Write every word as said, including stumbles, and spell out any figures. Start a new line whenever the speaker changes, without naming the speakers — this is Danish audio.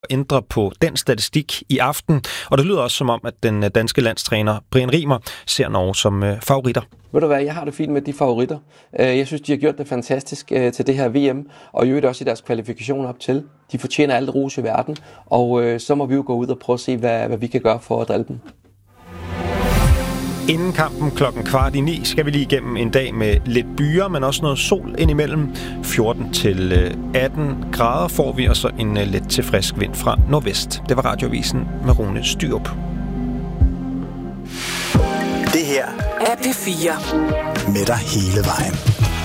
ændre på den statistik i aften, og det lyder også som om, at den danske landstræner Brian Riemer ser Norge som øh, favoritter.
Ved du hvad, jeg har det fint med de favoritter. Jeg synes, de har gjort det fantastisk til det her V M, og i øvrigt også i deres kvalifikation op til. De fortjener alt ros i verden, og så må vi jo gå ud og prøve at se, hvad, hvad vi kan gøre for at drille dem.
Inden kampen klokken kvart i ni skal vi lige igennem en dag med lidt byer, men også noget sol indimellem. fjorten til atten grader får vi, og så en let til frisk vind fra nordvest. Det var Radioavisen med Rune Styrup.
Det her
er P fire.
Med dig hele vejen.